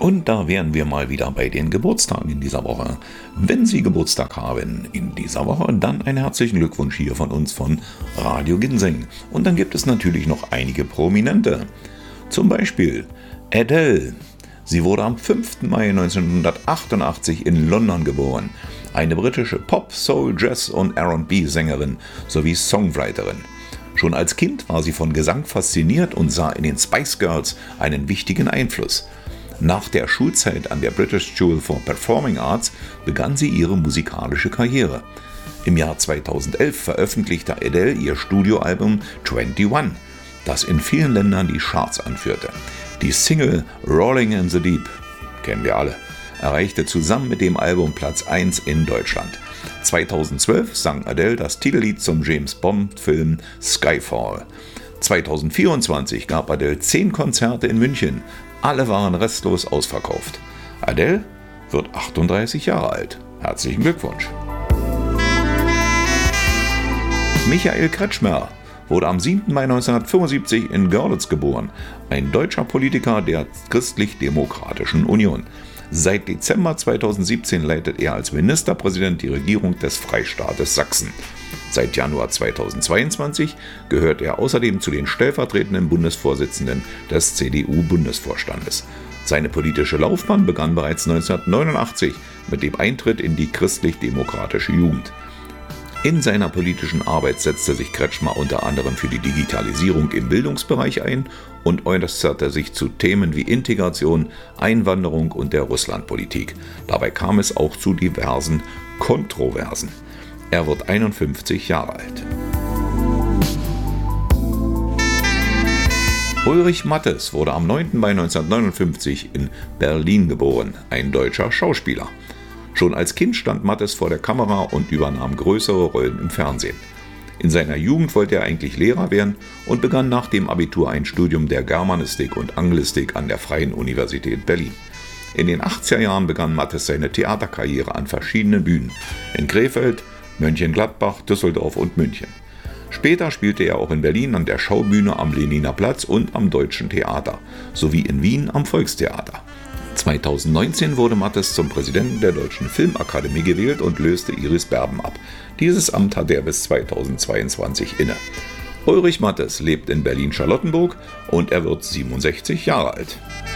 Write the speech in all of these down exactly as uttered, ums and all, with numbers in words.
Und da wären wir mal wieder bei den Geburtstagen in dieser Woche. Wenn Sie Geburtstag haben in dieser Woche, dann einen herzlichen Glückwunsch hier von uns von Radio Ginseng. Und dann gibt es natürlich noch einige Prominente. Zum Beispiel Adele. Sie wurde am fünften Mai neunzehnhundertachtundachtzig in London geboren. Eine britische Pop-, Soul-, Jazz- und R und B-Sängerin sowie Songwriterin. Schon als Kind war sie von Gesang fasziniert und sah in den Spice Girls einen wichtigen Einfluss. Nach der Schulzeit an der British School for Performing Arts begann sie ihre musikalische Karriere. Im Jahr zweitausendelf veröffentlichte Adele ihr Studioalbum einundzwanzig, das in vielen Ländern die Charts anführte. Die Single Rolling in the Deep, kennen wir alle, erreichte zusammen mit dem Album Platz eins in Deutschland. zweitausendzwölf sang Adele das Titellied zum James-Bond-Film Skyfall. zweitausendvierundzwanzig gab Adele zehn Konzerte in München. Alle waren restlos ausverkauft. Adele wird achtunddreißig Jahre alt. Herzlichen Glückwunsch. Michael Kretschmer wurde am siebten Mai neunzehnhundertfünfundsiebzig in Görlitz geboren. Ein deutscher Politiker der Christlich-Demokratischen Union. Seit Dezember zweitausendsiebzehn leitet er als Ministerpräsident die Regierung des Freistaates Sachsen. Seit Januar zweitausendzweiundzwanzig gehört er außerdem zu den stellvertretenden Bundesvorsitzenden des C D U-Bundesvorstandes. Seine politische Laufbahn begann bereits neunzehnhundertneunundachtzig mit dem Eintritt in die christlich-demokratische Jugend. In seiner politischen Arbeit setzte sich Kretschmer unter anderem für die Digitalisierung im Bildungsbereich ein und äußerte sich zu Themen wie Integration, Einwanderung und der Russlandpolitik. Dabei kam es auch zu diversen Kontroversen. Er wird einundfünfzig Jahre alt. Ulrich Mattes wurde am neunten Mai neunzehnhundertneunundfünfzig in Berlin geboren, ein deutscher Schauspieler. Schon als Kind stand Mattes vor der Kamera und übernahm größere Rollen im Fernsehen. In seiner Jugend wollte er eigentlich Lehrer werden und begann nach dem Abitur ein Studium der Germanistik und Anglistik an der Freien Universität Berlin. In den achtziger Jahren begann Mattes seine Theaterkarriere an verschiedenen Bühnen, in Krefeld, Mönchengladbach, Düsseldorf und München. Später spielte er auch in Berlin an der Schaubühne am Lehniner Platz und am Deutschen Theater, sowie in Wien am Volkstheater. zweitausendneunzehn wurde Mattes zum Präsidenten der Deutschen Filmakademie gewählt und löste Iris Berben ab. Dieses Amt hatte er bis zweitausendzweiundzwanzig inne. Ulrich Mattes lebt in Berlin-Charlottenburg und er wird siebenundsechzig Jahre alt.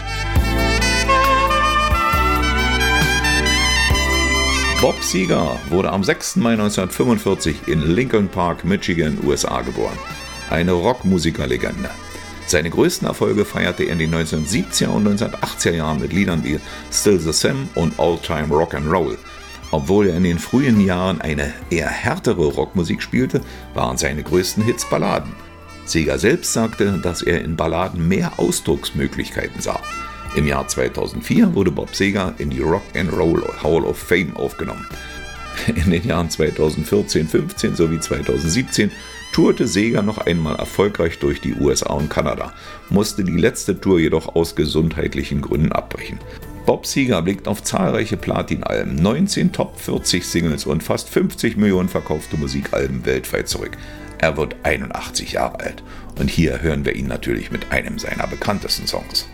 Bob Seger wurde am sechsten Mai neunzehnhundertfünfundvierzig in Lincoln Park, Michigan, U S A geboren. Eine Rockmusikerlegende. Seine größten Erfolge feierte er in den neunzehnhundertsiebziger und neunzehnhundertachtziger Jahren mit Liedern wie Still the Same und All Time Rock and Roll. Obwohl er in den frühen Jahren eine eher härtere Rockmusik spielte, waren seine größten Hits Balladen. Seger selbst sagte, dass er in Balladen mehr Ausdrucksmöglichkeiten sah. Im Jahr zweitausendvier wurde Bob Seger in die Rock and Roll Hall of Fame aufgenommen. In den Jahren zweitausendvierzehn, fünfzehn sowie zweitausendsiebzehn tourte Seger noch einmal erfolgreich durch die U S A und Kanada, musste die letzte Tour jedoch aus gesundheitlichen Gründen abbrechen. Bob Seger blickt auf zahlreiche Platinalben, neunzehn Top vierzig Singles und fast fünfzig Millionen verkaufte Musikalben weltweit zurück. Er wird einundachtzig Jahre alt und hier hören wir ihn natürlich mit einem seiner bekanntesten Songs.